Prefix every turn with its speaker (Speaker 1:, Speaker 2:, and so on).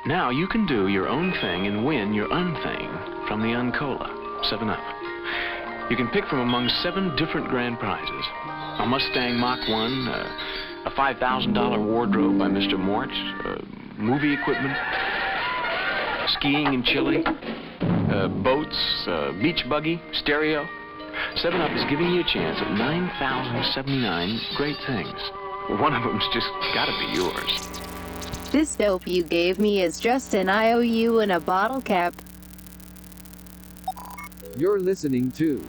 Speaker 1: Now you can do your own thing and win your unthing from the Uncola 7-Up. You can pick from among 7 different grand prizes. A Mustang Mach 1, a $5,000 wardrobe by Mr. Mortz, movie equipment, skiing in Chile, boats, beach buggy, stereo. 7-Up is giving you a chance at 9,079 great things. One of them's just gotta be yours.
Speaker 2: This dope you gave me is just an IOU in a bottle cap.
Speaker 3: You're listening to